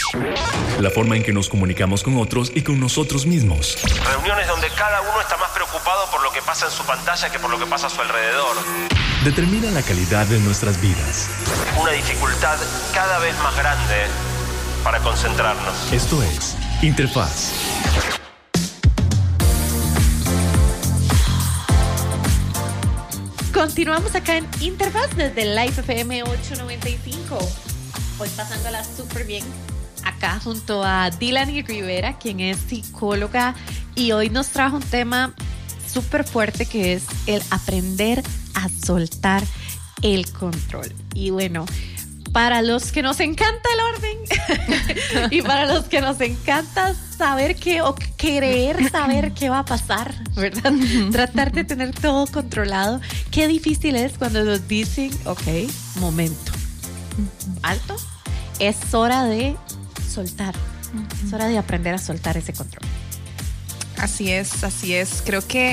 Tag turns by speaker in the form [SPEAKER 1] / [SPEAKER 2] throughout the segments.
[SPEAKER 1] La forma en que nos comunicamos con otros y con nosotros mismos.
[SPEAKER 2] Reuniones donde cada uno está más preocupado por lo que pasa en su pantalla que por lo que pasa a su alrededor.
[SPEAKER 1] Determina la calidad de nuestras vidas.
[SPEAKER 2] Una dificultad cada vez más grande para concentrarnos.
[SPEAKER 1] Esto es Interfaz.
[SPEAKER 3] Continuamos acá en Interfaz desde Life FM 895. Hoy pasándola súper bien. Acá junto a Dilany Rivera, quien es psicóloga, y hoy nos trajo un tema súper fuerte que es el aprender a soltar el control. Y bueno, para los que nos encanta el orden y para los que nos encanta saber qué o querer saber qué va a pasar, ¿verdad? Tratar de tener todo controlado. Qué difícil es cuando nos dicen, ok, momento, alto, es hora de soltar. Es hora de aprender a soltar ese control.
[SPEAKER 4] Así es, así es. Creo que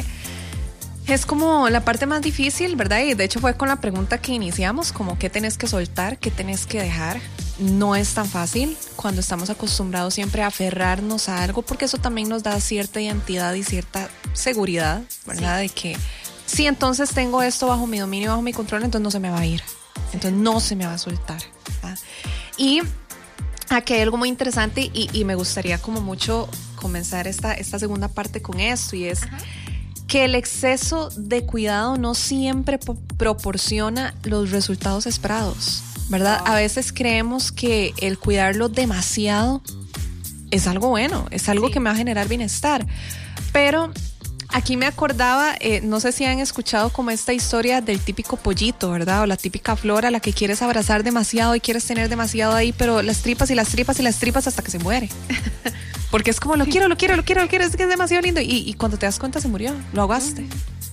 [SPEAKER 4] es como la parte más difícil, ¿verdad? Y de hecho fue con la pregunta que iniciamos, como qué tenés que soltar, qué tenés que dejar. No es tan fácil cuando estamos acostumbrados siempre a aferrarnos a algo, porque eso también nos da cierta identidad y cierta seguridad, ¿verdad? Sí. De que si entonces tengo esto bajo mi dominio, bajo mi control, entonces no se me va a ir. Entonces no se me va a soltar, ¿verdad? Y aquí hay algo muy interesante y me gustaría como mucho comenzar esta segunda parte con esto, y es que el exceso de cuidado no siempre proporciona los resultados esperados, ¿verdad? A veces creemos que el cuidarlo demasiado es algo bueno, es algo que me va a generar bienestar, pero aquí me acordaba, no sé si han escuchado como esta historia del típico pollito, ¿verdad? O la típica flor a la que quieres abrazar demasiado y quieres tener demasiado ahí, pero las tripas y las tripas y las tripas hasta que se muere. Porque es como lo quiero, es que es demasiado lindo. Y cuando te das cuenta se murió, lo ahogaste.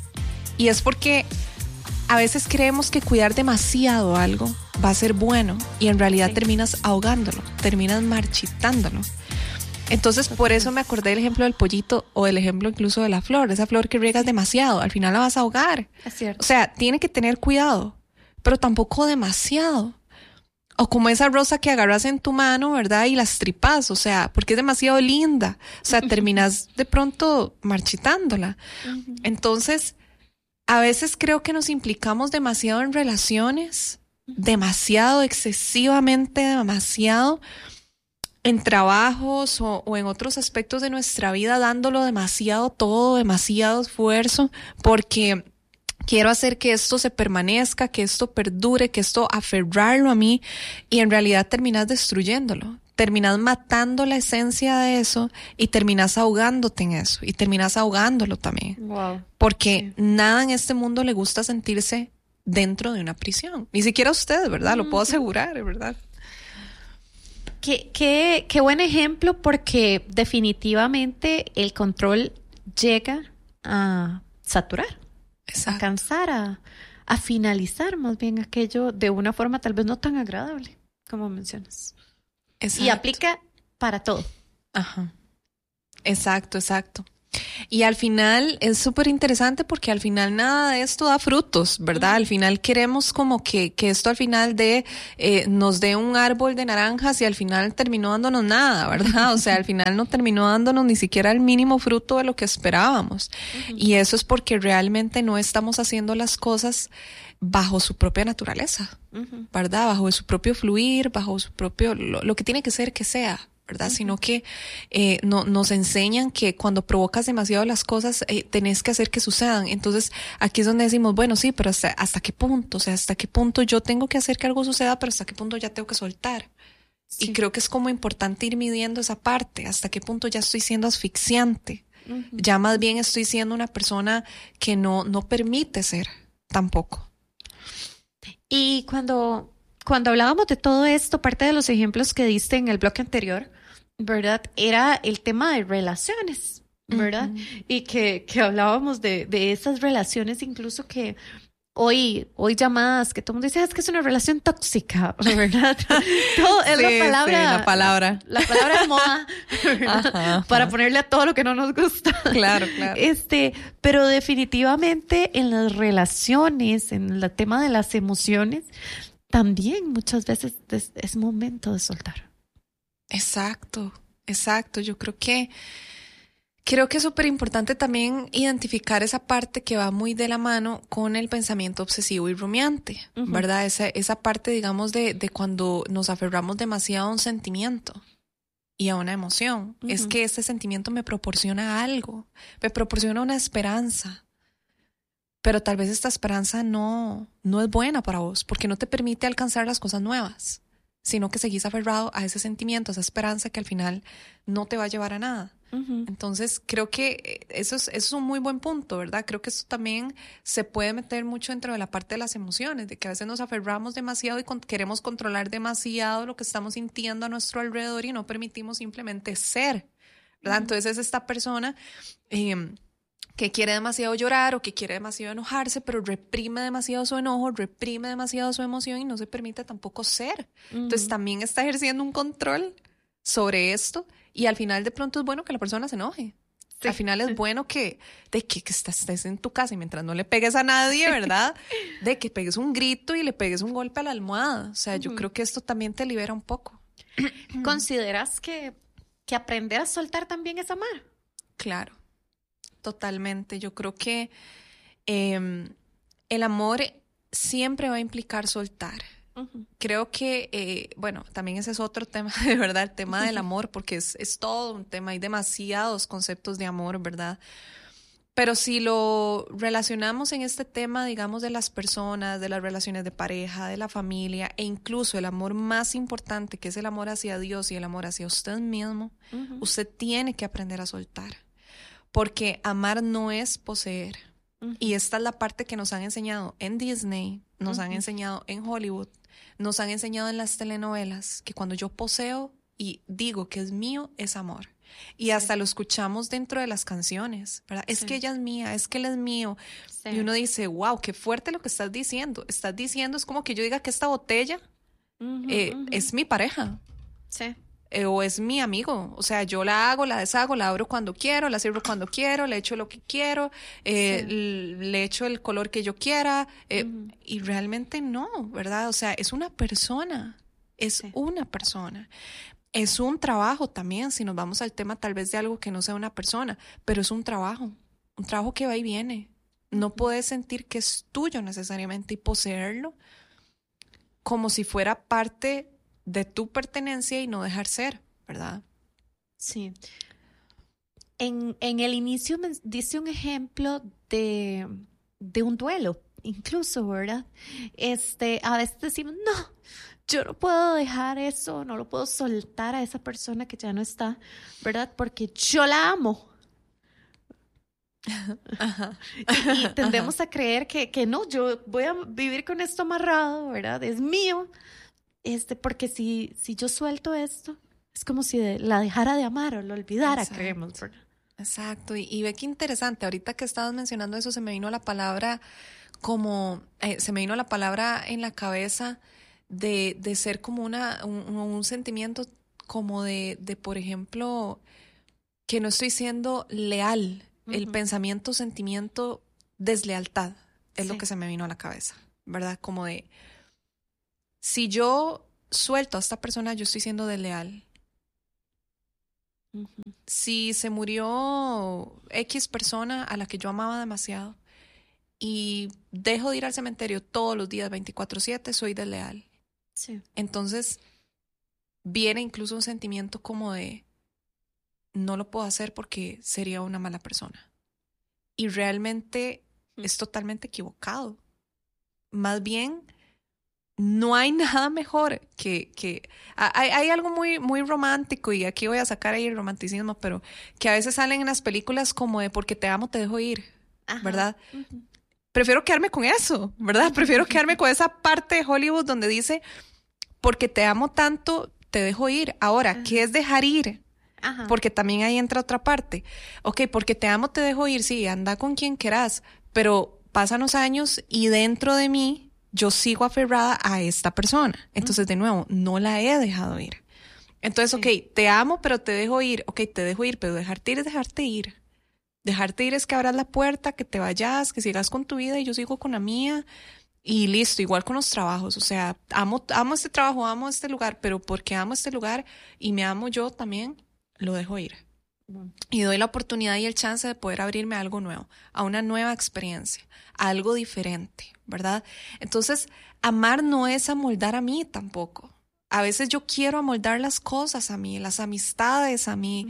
[SPEAKER 4] Y es porque a veces creemos que cuidar demasiado algo va a ser bueno y en realidad terminas ahogándolo, terminas marchitándolo. Entonces por eso me acordé del ejemplo del pollito o del ejemplo incluso de la flor, esa flor que riegas demasiado, al final la vas a ahogar.
[SPEAKER 3] Es cierto.
[SPEAKER 4] O sea, tiene que tener cuidado, pero tampoco demasiado. O como esa rosa que agarras en tu mano, ¿verdad? Y las tripas, o sea, porque es demasiado linda. O sea, terminas de pronto marchitándola. Entonces, a veces creo que nos implicamos demasiado en relaciones, demasiado, excesivamente demasiado, en trabajos o en otros aspectos de nuestra vida, dándolo demasiado todo, demasiado esfuerzo, porque quiero hacer que esto se permanezca, que esto perdure, que esto aferrarlo a mí, y en realidad terminas destruyéndolo, terminas matando la esencia de eso y terminas ahogándote en eso y terminas ahogándolo también.
[SPEAKER 3] Wow.
[SPEAKER 4] Porque nada en este mundo le gusta sentirse dentro de una prisión, ni siquiera a usted, ¿verdad? Lo puedo asegurar, ¿verdad?
[SPEAKER 3] Qué buen ejemplo, porque definitivamente el control llega a saturar.
[SPEAKER 4] Exacto.
[SPEAKER 3] A cansar, a finalizar más bien aquello de una forma tal vez no tan agradable, como mencionas.
[SPEAKER 4] Exacto.
[SPEAKER 3] Y aplica para todo.
[SPEAKER 4] Ajá. Exacto. Y al final es súper interesante porque al final nada de esto da frutos, ¿verdad? Al final queremos como que esto al final nos dé un árbol de naranjas y al final terminó dándonos nada, ¿verdad? O sea, al final no terminó dándonos ni siquiera el mínimo fruto de lo que esperábamos. Y eso es porque realmente no estamos haciendo las cosas bajo su propia naturaleza, ¿verdad? Bajo su propio fluir, bajo su propio, lo que tiene que ser que sea, ¿verdad? Sino que nos enseñan que cuando provocas demasiado las cosas, tenés que hacer que sucedan. Entonces, aquí es donde decimos, bueno, sí, pero ¿hasta qué punto? O sea, ¿hasta qué punto yo tengo que hacer que algo suceda, pero hasta qué punto ya tengo que soltar? Sí. Y creo que es como importante ir midiendo esa parte, hasta qué punto ya estoy siendo asfixiante. Ya más bien estoy siendo una persona que no permite ser tampoco.
[SPEAKER 3] Y cuando hablábamos de todo esto, parte de los ejemplos que diste en el bloque anterior, ¿verdad? Era el tema de relaciones, ¿verdad? Y que hablábamos de esas relaciones incluso que hoy llamadas, que todo el mundo dice, es que es una relación tóxica, ¿verdad? Todo es
[SPEAKER 4] sí,
[SPEAKER 3] la palabra de moda, ¿verdad? Ajá. Para ponerle a todo lo que no nos gusta.
[SPEAKER 4] Claro.
[SPEAKER 3] Pero definitivamente en las relaciones, en el tema de las emociones, también muchas veces es momento de soltar.
[SPEAKER 4] Exacto, exacto. Creo que es súper importante también identificar esa parte que va muy de la mano con el pensamiento obsesivo y rumiante, ¿verdad? Esa parte, digamos, de cuando nos aferramos demasiado a un sentimiento y a una emoción. Es que ese sentimiento me proporciona algo, me proporciona una esperanza, pero tal vez esta esperanza no es buena para vos porque no te permite alcanzar las cosas nuevas, sino que seguís aferrado a ese sentimiento, a esa esperanza que al final no te va a llevar a nada. Entonces, creo que eso es un muy buen punto, ¿verdad? Creo que eso también se puede meter mucho dentro de la parte de las emociones, de que a veces nos aferramos demasiado y queremos controlar demasiado lo que estamos sintiendo a nuestro alrededor y no permitimos simplemente ser, ¿verdad? Entonces, es esta persona que quiere demasiado llorar o que quiere demasiado enojarse, pero reprime demasiado su enojo, reprime demasiado su emoción y no se permite tampoco ser. Entonces, también está ejerciendo un control sobre esto. Y al final de pronto es bueno que la persona se enoje. Sí. Al final es bueno que estés en tu casa y mientras no le pegues a nadie, ¿verdad? De que pegues un grito y le pegues un golpe a la almohada. O sea, yo creo que esto también te libera un poco.
[SPEAKER 3] ¿Consideras que aprender a soltar también es amar?
[SPEAKER 4] Claro, totalmente. Yo creo que el amor siempre va a implicar soltar. Creo que, bueno, también ese es otro tema, de verdad, el tema del amor, porque es todo un tema, hay demasiados conceptos de amor, ¿verdad? Pero si lo relacionamos en este tema, digamos, de las personas, de las relaciones de pareja, de la familia, e incluso el amor más importante, que es el amor hacia Dios y el amor hacia usted mismo, usted tiene que aprender a soltar, porque amar no es poseer. Y esta es la parte que nos han enseñado en Disney, nos han enseñado en Hollywood, nos han enseñado en las telenovelas, que cuando yo poseo y digo que es mío, es amor. Y hasta lo escuchamos dentro de las canciones, ¿verdad? Es que ella es mía, es que él es mío. Y uno dice, wow, qué fuerte lo que estás diciendo. Estás diciendo, es como que yo diga que esta botella es mi pareja.
[SPEAKER 3] Sí.
[SPEAKER 4] O es mi amigo, o sea, yo la hago, la deshago, la abro cuando quiero, la sirvo cuando quiero, le echo lo que quiero, le echo el color que yo quiera, y realmente no, ¿verdad? O sea, es una persona, una persona. Es un trabajo también, si nos vamos al tema tal vez de algo que no sea una persona, pero es un trabajo que va y viene. No puedes sentir que es tuyo necesariamente y poseerlo como si fuera parte de tu pertenencia y no dejar ser, ¿verdad?
[SPEAKER 3] Sí. En el inicio me diste un ejemplo de un duelo, incluso, ¿verdad? A veces decimos, no, yo no puedo dejar eso, no lo puedo soltar a esa persona que ya no está, ¿verdad? Porque yo la amo. Y tendemos a creer que no, yo voy a vivir con esto amarrado, ¿verdad? Es mío. Porque si yo suelto esto, es como si la dejara de amar o lo olvidara, creemos, ¿verdad?
[SPEAKER 4] Exacto, y ve qué interesante, ahorita que estabas mencionando eso, se me vino la palabra en la cabeza de ser como un sentimiento como de, por ejemplo, que no estoy siendo leal, el pensamiento, sentimiento, deslealtad, es lo que se me vino a la cabeza, ¿verdad? Como de, si yo suelto a esta persona, yo estoy siendo desleal. Si se murió X persona a la que yo amaba demasiado y dejo de ir al cementerio todos los días 24/7, soy desleal.
[SPEAKER 3] Sí.
[SPEAKER 4] Entonces viene incluso un sentimiento como de no lo puedo hacer porque sería una mala persona. Y realmente es totalmente equivocado. Más bien, no hay nada mejor que hay algo muy, muy romántico, y aquí voy a sacar ahí el romanticismo, pero que a veces salen en las películas como de porque te amo, te dejo ir, ¿verdad? Prefiero quedarme con eso, ¿verdad? Prefiero quedarme con esa parte de Hollywood donde dice porque te amo tanto, te dejo ir. Ahora, ¿qué es dejar ir? Porque también ahí entra otra parte. Ok, porque te amo, te dejo ir, sí, anda con quien quieras, pero pasan los años y dentro de mí yo sigo aferrada a esta persona. Entonces, de nuevo, no la he dejado ir. Entonces, ok, te amo, pero te dejo ir. Ok, te dejo ir, pero dejarte ir es dejarte ir. Dejarte ir es que abras la puerta, que te vayas, que sigas con tu vida y yo sigo con la mía. Y listo, igual con los trabajos, o sea, amo este trabajo, amo este lugar, pero porque amo este lugar y me amo yo también, lo dejo ir. Y doy la oportunidad y el chance de poder abrirme a algo nuevo, a una nueva experiencia, a algo diferente, ¿verdad? Entonces, amar no es amoldar a mí tampoco. A veces yo quiero amoldar las cosas a mí, las amistades a mí,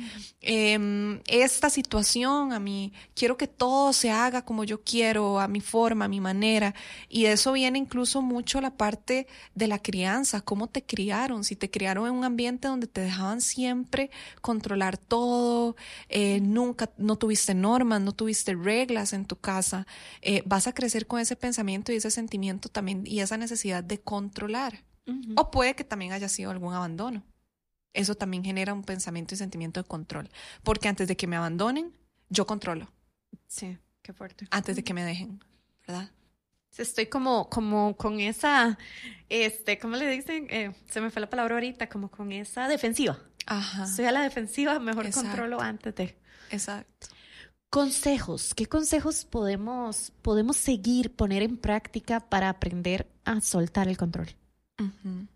[SPEAKER 4] esta situación a mí. Quiero que todo se haga como yo quiero, a mi forma, a mi manera. Y eso viene incluso mucho la parte de la crianza, cómo te criaron. Si te criaron en un ambiente donde te dejaban siempre controlar todo, nunca, no tuviste normas, no tuviste reglas en tu casa, vas a crecer con ese pensamiento y ese sentimiento también y esa necesidad de controlar. O puede que también haya sido algún abandono. Eso también genera un pensamiento y sentimiento de control. Porque antes de que me abandonen, yo controlo.
[SPEAKER 3] Sí, qué fuerte.
[SPEAKER 4] Antes de que me dejen, ¿verdad?
[SPEAKER 3] Estoy como con esa, ¿cómo le dicen? Se me fue la palabra ahorita, como con esa defensiva.
[SPEAKER 4] Ajá.
[SPEAKER 3] Estoy a la defensiva, mejor
[SPEAKER 4] Exacto.
[SPEAKER 3] controlo antes de.
[SPEAKER 4] Exacto.
[SPEAKER 3] Consejos. ¿Qué consejos podemos seguir, poner en práctica para aprender a soltar el control?
[SPEAKER 4] Uh-huh.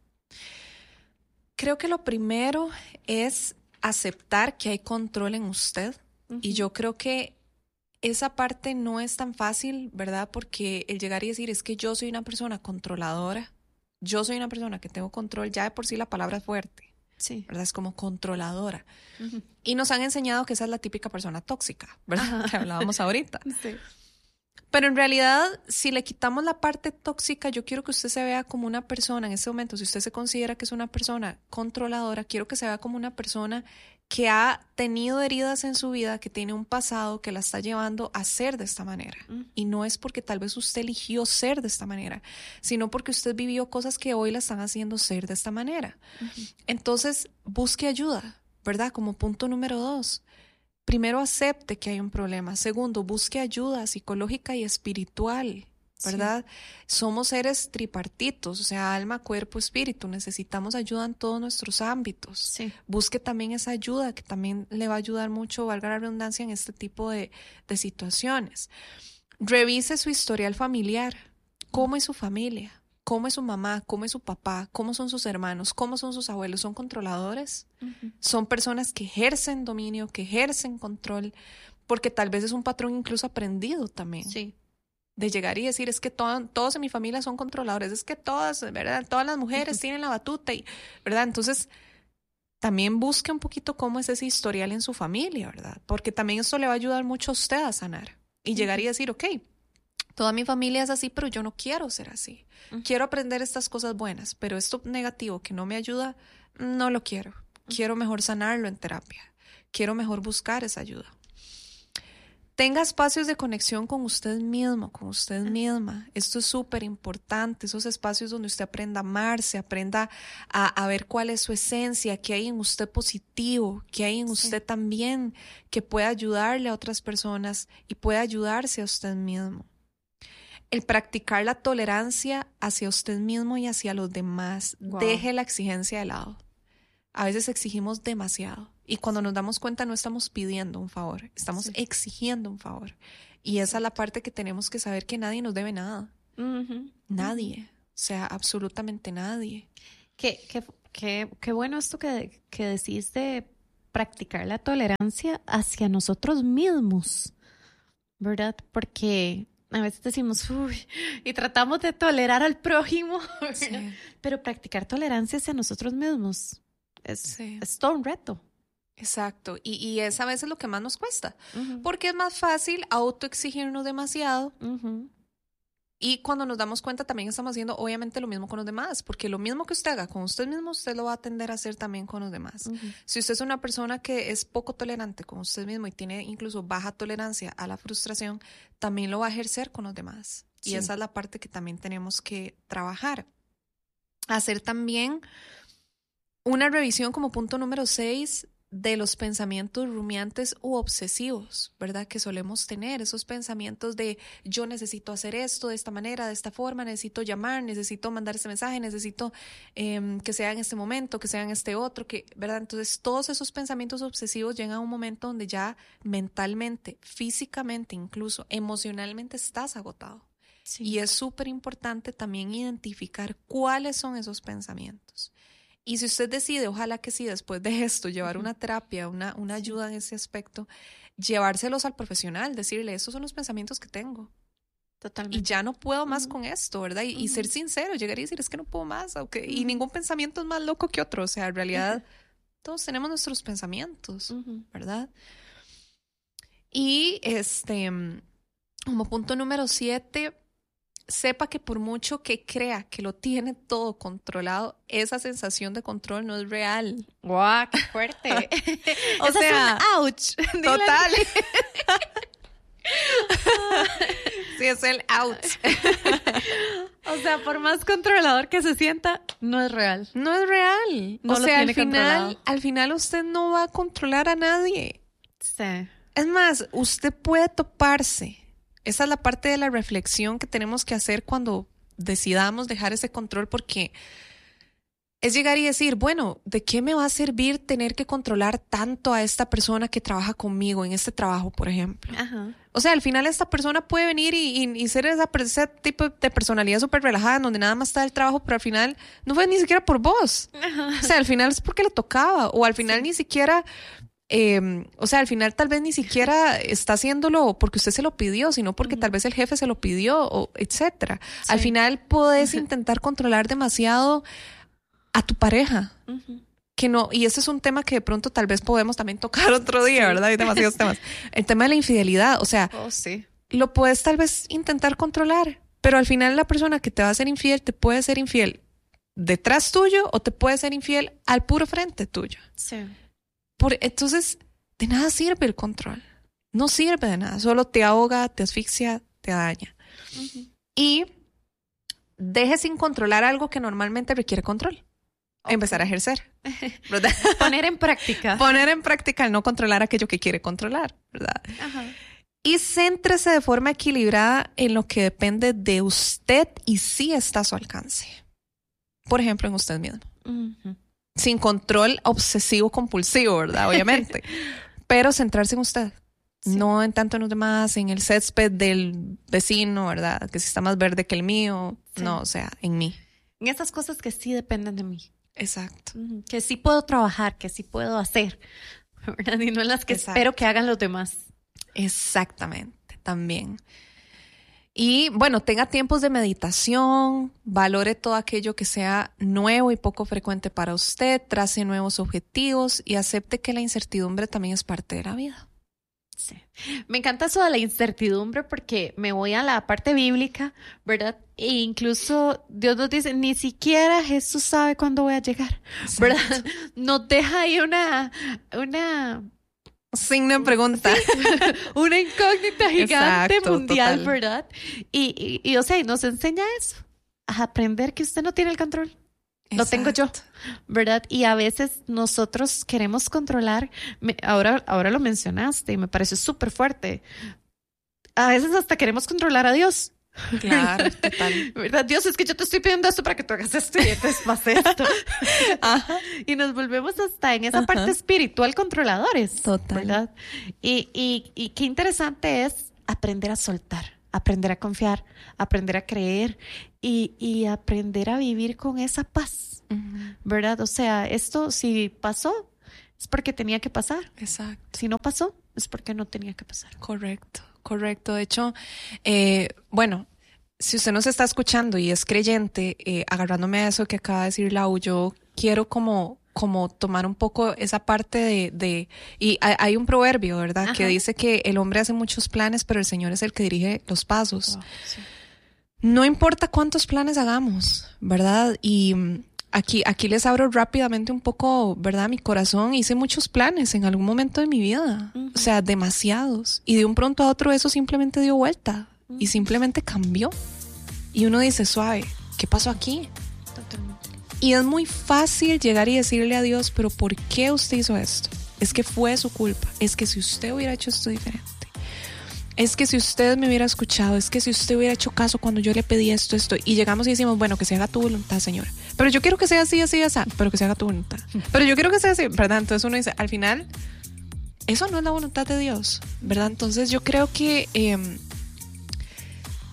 [SPEAKER 4] Creo que lo primero es aceptar que hay control en usted. Uh-huh. Y yo creo que esa parte no es tan fácil, ¿verdad? Porque el llegar y decir es que yo soy una persona controladora, yo soy una persona que tengo control, ya de por sí la palabra es fuerte,
[SPEAKER 3] sí,
[SPEAKER 4] ¿verdad? Es como controladora.
[SPEAKER 3] Uh-huh.
[SPEAKER 4] Y nos han enseñado que esa es la típica persona tóxica, ¿verdad? Que hablábamos ahorita.
[SPEAKER 3] Sí.
[SPEAKER 4] Pero en realidad, si le quitamos la parte tóxica, yo quiero que usted se vea como una persona, en este momento, si usted se considera que es una persona controladora, quiero que se vea como una persona que ha tenido heridas en su vida, que tiene un pasado que la está llevando a ser de esta manera. Y no es porque tal vez usted eligió ser de esta manera, sino porque usted vivió cosas que hoy la están haciendo ser de esta manera. Entonces, busque ayuda, ¿verdad? Como punto número 2. Primero, acepte que hay un problema. Segundo, busque ayuda psicológica y espiritual, ¿verdad? Sí. Somos seres tripartitos, o sea, alma, cuerpo, espíritu. Necesitamos ayuda en todos nuestros ámbitos.
[SPEAKER 3] Sí.
[SPEAKER 4] Busque también esa ayuda que también le va a ayudar mucho, valga la redundancia, en este tipo de situaciones. Revise su historial familiar. ¿Cómo es su familia? ¿Cómo es su mamá? ¿Cómo es su papá? ¿Cómo son sus hermanos? ¿Cómo son sus abuelos? ¿Son controladores? Uh-huh. Son personas que ejercen dominio, que ejercen control, porque tal vez es un patrón incluso aprendido también.
[SPEAKER 3] Sí.
[SPEAKER 4] De llegar y decir, es que todos en mi familia son controladores, es que todas, ¿verdad? Todas las mujeres tienen la batuta, ¿verdad? Entonces, también busque un poquito cómo es ese historial en su familia, ¿verdad? Porque también esto le va a ayudar mucho a usted a sanar. Y llegar y decir, ok, toda mi familia es así, pero yo no quiero ser así. Quiero aprender estas cosas buenas, pero esto negativo que no me ayuda, no lo quiero. Quiero mejor sanarlo en terapia. Quiero mejor buscar esa ayuda. Tenga espacios de conexión con usted mismo, con usted misma. Esto es súper importante. Esos espacios donde usted aprenda a amarse, aprenda a ver cuál es su esencia, qué hay en usted positivo, qué hay en usted también, que pueda ayudarle a otras personas y pueda ayudarse a usted mismo. El practicar la tolerancia hacia usted mismo y hacia los demás. Wow. Deje la exigencia de lado. A veces exigimos demasiado y cuando nos damos cuenta no estamos pidiendo un favor, estamos exigiendo un favor. Y esa es la parte que tenemos que saber, que nadie nos debe nada. Uh-huh. Nadie, o sea, absolutamente nadie.
[SPEAKER 3] Qué bueno esto que decís de practicar la tolerancia hacia nosotros mismos, ¿verdad? Porque a veces decimos, uy, y tratamos de tolerar al prójimo, sí. Pero practicar tolerancia hacia nosotros mismos es todo un reto.
[SPEAKER 4] Exacto, y es a veces lo que más nos cuesta, uh-huh. Porque es más fácil autoexigirnos demasiado, uh-huh. Y cuando nos damos cuenta también estamos haciendo obviamente lo mismo con los demás, porque lo mismo que usted haga con usted mismo, usted lo va a tender a hacer también con los demás. Uh-huh. Si usted es una persona que es poco tolerante con usted mismo y tiene incluso baja tolerancia a la frustración, también lo va a ejercer con los demás. Sí. Y esa es la parte que también tenemos que trabajar. Hacer también una revisión como punto número 6 de los pensamientos rumiantes u obsesivos, ¿verdad? Que solemos tener, esos pensamientos de yo necesito hacer esto de esta manera, de esta forma, necesito llamar, necesito mandar este mensaje, necesito que sea en este momento, que sea en este otro, ¿verdad? Entonces todos esos pensamientos obsesivos llegan a un momento donde ya mentalmente, físicamente, incluso emocionalmente estás agotado.
[SPEAKER 3] Sí.
[SPEAKER 4] Y es súper importante también identificar cuáles son esos pensamientos. Y si usted decide, ojalá que sí, después de esto, llevar una terapia, una ayuda en ese aspecto, llevárselos al profesional, decirle, estos son los pensamientos que tengo.
[SPEAKER 3] Totalmente.
[SPEAKER 4] Y ya no puedo más con esto, ¿verdad? Y ser sincero, llegar y decir, es que no puedo más. Okay. Y ningún pensamiento es más loco que otro. O sea, en realidad, todos tenemos nuestros pensamientos, ¿verdad? Y como punto número 7, sepa que por mucho que crea que lo tiene todo controlado, esa sensación de control no es real.
[SPEAKER 3] ¡Guau, qué fuerte!
[SPEAKER 4] O sea,
[SPEAKER 3] es un ouch.
[SPEAKER 4] Total. Sí, es el out.
[SPEAKER 3] O sea, por más controlador que se sienta, no es real.
[SPEAKER 4] No es real.
[SPEAKER 3] No
[SPEAKER 4] o
[SPEAKER 3] lo
[SPEAKER 4] sea,
[SPEAKER 3] tiene
[SPEAKER 4] al final usted no va a controlar a nadie.
[SPEAKER 3] Sí.
[SPEAKER 4] Es más, usted puede toparse. Esa es la parte de la reflexión que tenemos que hacer cuando decidamos dejar ese control, porque es llegar y decir, bueno, ¿de qué me va a servir tener que controlar tanto a esta persona que trabaja conmigo en este trabajo, por ejemplo?
[SPEAKER 3] Ajá.
[SPEAKER 4] O sea, al final esta persona puede venir y ser ese tipo de personalidad súper relajada en donde nada más está el trabajo, pero al final no fue ni siquiera por vos. Ajá. O sea, al final es porque le tocaba, o al final ni siquiera... o sea, al final tal vez ni siquiera está haciéndolo porque usted se lo pidió, sino porque tal vez el jefe se lo pidió, o etcétera. Sí. Al final podés intentar controlar demasiado a tu pareja. Que no, y ese es un tema que de pronto tal vez podemos también tocar otro día, ¿verdad? Hay demasiados temas. El tema de la infidelidad, o sea, lo puedes tal vez intentar controlar, pero al final la persona que te va a ser infiel te puede ser infiel detrás tuyo o te puede ser infiel al puro frente tuyo.
[SPEAKER 3] Sí.
[SPEAKER 4] Entonces, de nada sirve el control. No sirve de nada. Solo te ahoga, te asfixia, te daña. Y deje sin controlar algo que normalmente requiere control. Okay. Empezar a ejercer, ¿verdad?
[SPEAKER 3] Poner en práctica.
[SPEAKER 4] Poner en práctica el no controlar aquello que quiere controlar, ¿verdad?
[SPEAKER 3] Ajá.
[SPEAKER 4] Y céntrese de forma equilibrada en lo que depende de usted y sí está a su alcance. Por ejemplo, en usted mismo. Sin control obsesivo compulsivo, ¿verdad? Obviamente. Pero centrarse en usted. Sí. No en tanto en los demás, en el césped del vecino, ¿verdad? Que si está más verde que el mío. Sí. No, o sea, en mí.
[SPEAKER 3] En esas cosas que sí dependen de mí.
[SPEAKER 4] Exacto.
[SPEAKER 3] Que sí puedo trabajar, que sí puedo hacer, ¿verdad? Y no en las que espero que hagan los demás.
[SPEAKER 4] Exactamente, también. Y bueno, tenga tiempos de meditación, valore todo aquello que sea nuevo y poco frecuente para usted, trace nuevos objetivos y acepte que la incertidumbre también es parte de la vida.
[SPEAKER 3] Sí. Me encanta eso de la incertidumbre porque me voy a la parte bíblica, ¿verdad? E incluso Dios nos dice, ni siquiera Jesús sabe cuándo voy a llegar, ¿verdad? Exacto. Nos deja ahí una
[SPEAKER 4] signo de pregunta.
[SPEAKER 3] Sí. Una incógnita gigante. Exacto, mundial, total. ¿Verdad? Y o sea, nos enseña eso, a aprender que usted no tiene el control. Exacto. Lo tengo yo, ¿verdad? Y a veces nosotros queremos controlar, ahora lo mencionaste y me pareció súper fuerte. A veces hasta queremos controlar a Dios.
[SPEAKER 4] Claro, total.
[SPEAKER 3] ¿Verdad? Dios, es que yo te estoy pidiendo esto para que tú hagas esto y entonces pase esto. Ajá. Y nos volvemos hasta en esa parte espiritual controladores.
[SPEAKER 4] Total.
[SPEAKER 3] ¿Verdad? Y qué interesante es aprender a soltar, aprender a confiar, aprender a creer y aprender a vivir con esa paz. ¿Verdad? O sea, esto si pasó es porque tenía que pasar.
[SPEAKER 4] Exacto.
[SPEAKER 3] Si no pasó es porque no tenía que pasar.
[SPEAKER 4] Correcto. De hecho, bueno, si usted nos está escuchando y es creyente, agarrándome a eso que acaba de decir Lau, yo quiero como tomar un poco esa parte y hay un proverbio, ¿verdad? Ajá. Que dice que el hombre hace muchos planes, pero el Señor es el que dirige los pasos. Wow, sí. No importa cuántos planes hagamos, ¿verdad? Y aquí les abro rápidamente un poco, ¿verdad? Mi corazón. Hice muchos planes en algún momento de mi vida. O sea, demasiados. Y de un pronto a otro eso simplemente dio vuelta. Y simplemente cambió. Y uno dice, suave, ¿qué pasó aquí?
[SPEAKER 3] Totalmente.
[SPEAKER 4] Y es muy fácil llegar y decirle a Dios, pero ¿por qué usted hizo esto? Es que fue su culpa. Es que si usted hubiera hecho esto diferente. Es que si usted me hubiera escuchado, es que si usted hubiera hecho caso cuando yo le pedí esto, y llegamos y decimos, bueno, que se haga tu voluntad, Señor. Pero yo quiero que sea así, pero que se haga tu voluntad. Pero yo quiero que sea así, ¿verdad? Entonces uno dice, al final, eso no es la voluntad de Dios, ¿verdad? Entonces yo creo que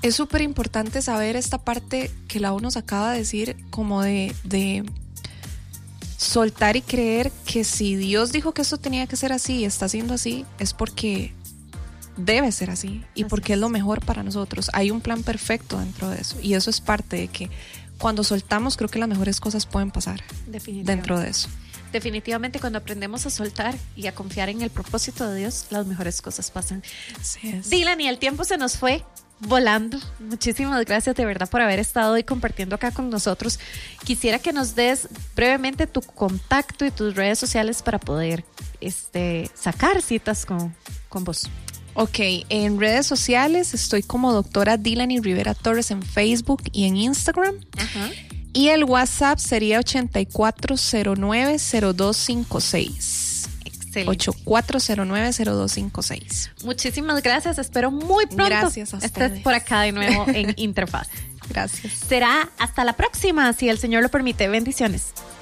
[SPEAKER 4] es súper importante saber esta parte que Lau nos acaba de decir, como de soltar y creer que si Dios dijo que esto tenía que ser así y está siendo así, es porque debe ser así y
[SPEAKER 3] Así
[SPEAKER 4] porque es lo mejor para nosotros. Hay un plan perfecto dentro de eso y eso es parte de que cuando soltamos creo que las mejores cosas pueden pasar dentro de eso.
[SPEAKER 3] Definitivamente cuando aprendemos a soltar y a confiar en el propósito de Dios, las mejores cosas pasan.
[SPEAKER 4] Así es.
[SPEAKER 3] Dylan, y el tiempo se nos fue volando. Muchísimas gracias de verdad por haber estado hoy compartiendo acá con nosotros. Quisiera que nos des brevemente tu contacto y tus redes sociales para poder sacar citas con vos.
[SPEAKER 4] Ok, en redes sociales estoy como doctora Dilany Rivera Torres en Facebook y en Instagram.
[SPEAKER 3] Ajá.
[SPEAKER 4] Y el WhatsApp sería 8409-0256.
[SPEAKER 3] Excelente.
[SPEAKER 4] 8409-0256.
[SPEAKER 3] Muchísimas gracias. Espero muy pronto
[SPEAKER 4] Gracias a
[SPEAKER 3] estés
[SPEAKER 4] ustedes.
[SPEAKER 3] por acá de nuevo en Interfaz.
[SPEAKER 4] Gracias.
[SPEAKER 3] Será hasta la próxima, si el Señor lo permite. Bendiciones.